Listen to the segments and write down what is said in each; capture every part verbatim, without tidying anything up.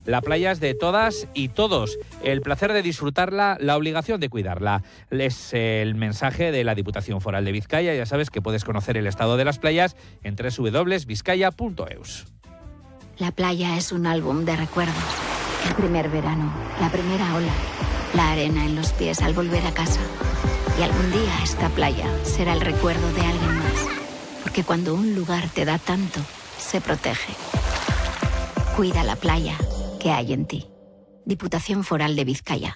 La playa es de todas y todos. El placer de disfrutarla, la obligación de cuidarla. Es el mensaje de la Diputación Foral de Vizcaya. Ya sabes que puedes conocer el estado de las playas en doble u doble u doble u punto vizcaya punto eus. La playa es un álbum de recuerdos. El primer verano, la primera ola, la arena en los pies al volver a casa. Y algún día esta playa será el recuerdo de alguien más. Porque cuando un lugar te da tanto, se protege. Cuida la playa que hay en ti. Diputación Foral de Vizcaya.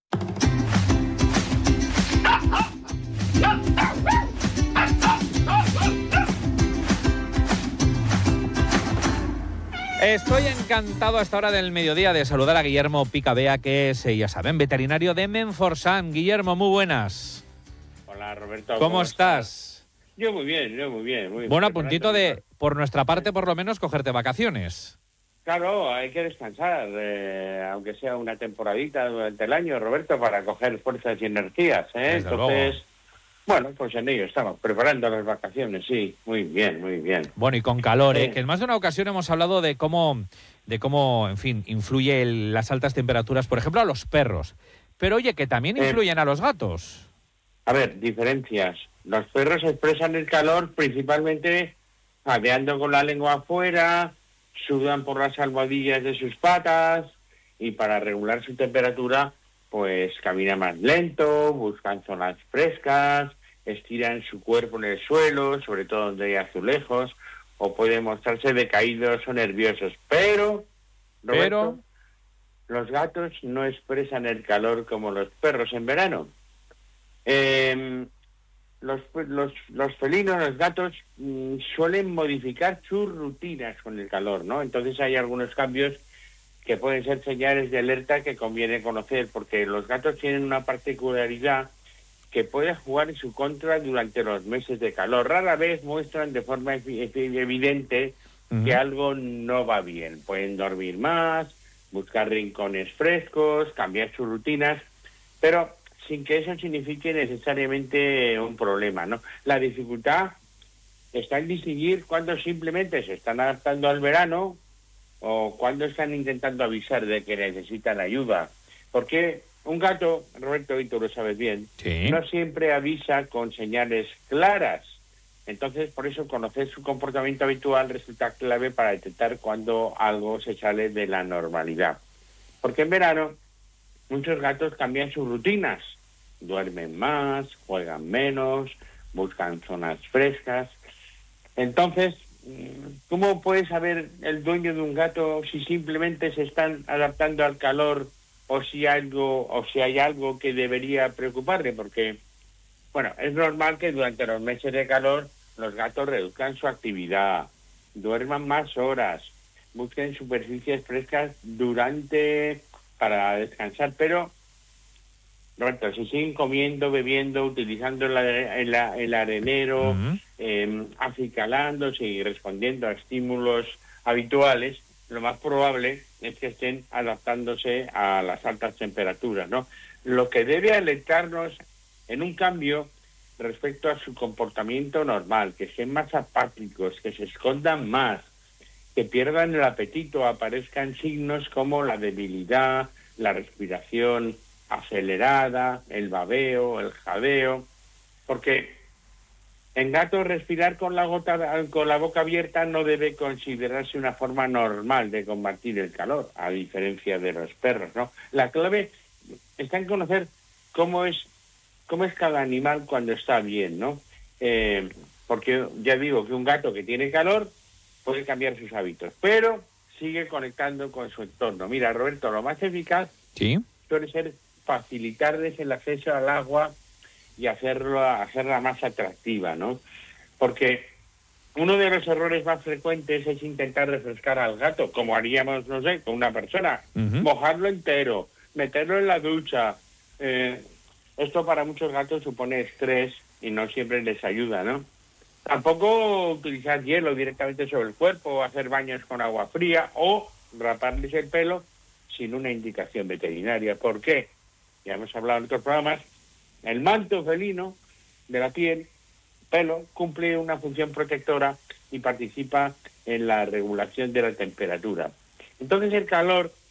Estoy encantado a esta hora del mediodía de saludar a Guillermo Picabea, que es, ya saben, veterinario de Menforsan. Guillermo, muy buenas. Hola, Roberto. ¿Cómo, ¿Cómo estás? estás? Yo muy bien, yo muy bien. Muy bueno, a puntito de, por nuestra parte, por lo menos, cogerte vacaciones. Claro, hay que descansar, eh, aunque sea una temporadita durante el año, Roberto, para coger fuerzas y energías, ¿eh? Desde Entonces, luego. Bueno, pues en ello estamos, preparando las vacaciones, sí, muy bien, muy bien. Bueno, y con calor, ¿eh? Que en más de una ocasión hemos hablado de cómo, de cómo, en fin, influye el, las altas temperaturas, por ejemplo, a los perros. Pero oye, que también influyen eh, a los gatos. A ver, diferencias. Los perros expresan el calor principalmente jadeando con la lengua afuera, sudan por las almohadillas de sus patas y para regular su temperatura pues caminan más lento, buscan zonas frescas, estiran su cuerpo en el suelo, sobre todo donde hay azulejos, o pueden mostrarse decaídos o nerviosos. Pero, Roberto, Pero... los gatos no expresan el calor como los perros en verano. Eh, los, los, los felinos, los gatos, mmm, suelen modificar sus rutinas con el calor, ¿no? Entonces hay algunos cambios que pueden ser señales de alerta que conviene conocer, porque los gatos tienen una particularidad que puede jugar en su contra durante los meses de calor. Rara vez muestran de forma evidente uh-huh. que algo no va bien. Pueden dormir más, buscar rincones frescos, cambiar sus rutinas, pero sin que eso signifique necesariamente un problema, ¿no? La dificultad está en distinguir cuándo simplemente se están adaptando al verano o cuando están intentando avisar de que necesitan ayuda. Porque un gato, Roberto, y tú lo sabes bien, sí. no siempre avisa con señales claras. Entonces, por eso conocer su comportamiento habitual resulta clave para detectar cuando algo se sale de la normalidad. Porque en verano muchos gatos cambian sus rutinas. Duermen más, juegan menos, buscan zonas frescas. Entonces, ¿cómo puede saber el dueño de un gato si simplemente se están adaptando al calor o si algo o si hay algo que debería preocuparle? Porque, bueno, es normal que durante los meses de calor los gatos reduzcan su actividad, duerman más horas, busquen superficies frescas durante para descansar, pero Roberto, si siguen comiendo, bebiendo, utilizando el, el, el arenero, uh-huh. eh, acicalándose y respondiendo a estímulos habituales, lo más probable es que estén adaptándose a las altas temperaturas, ¿no? Lo que debe alertarnos en un cambio respecto a su comportamiento normal, que sean más apáticos, que se escondan más, que pierdan el apetito, aparezcan signos como la debilidad, la respiración acelerada, el babeo, el jadeo, porque en gatos respirar con la, gota, con la boca abierta no debe considerarse una forma normal de combatir el calor, a diferencia de los perros, ¿no? La clave está en conocer cómo es, cómo es cada animal cuando está bien, ¿no? Eh, porque ya digo que un gato que tiene calor puede cambiar sus hábitos, pero sigue conectando con su entorno. Mira, Roberto, lo más eficaz ¿Sí? suele ser facilitarles el acceso al agua y hacerlo, hacerla más atractiva, ¿no? Porque uno de los errores más frecuentes es intentar refrescar al gato, como haríamos, no sé, con una persona, uh-huh. mojarlo entero, meterlo en la ducha. Eh, esto para muchos gatos supone estrés y no siempre les ayuda, ¿no? Tampoco utilizar hielo directamente sobre el cuerpo, hacer baños con agua fría o raparles el pelo sin una indicación veterinaria. ¿Por qué? Ya hemos hablado en otros programas, el manto felino de la piel, pelo, cumple una función protectora y participa en la regulación de la temperatura. Entonces el calor